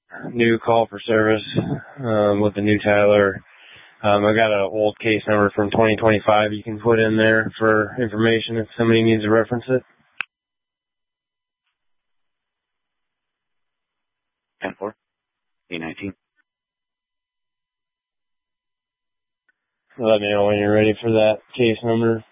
new call for service with the new Tyler. I got an old case number from 2025 you can put in there for information if somebody needs to reference it. 10-4, 819. Let me know when you're ready for that case number.